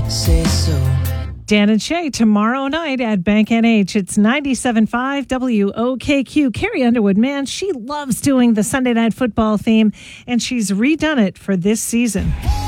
say so. Dan and Shay tomorrow night at Bank NH. It's 97.5 WOKQ. Carrie Underwood, man, she loves doing the Sunday Night Football theme, and she's redone it for this season.